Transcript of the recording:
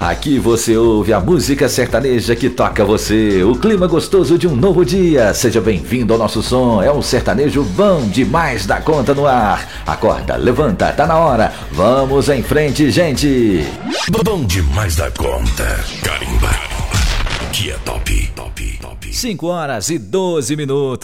Aqui você ouve a música sertaneja que toca você, o clima gostoso de um novo dia. Seja bem-vindo ao nosso som, é um sertanejo bom demais da conta no ar. Acorda, levanta, tá na hora, vamos em frente, gente. Bom demais da conta, carimba, que é top, top, top. 5 horas e 12 minutos.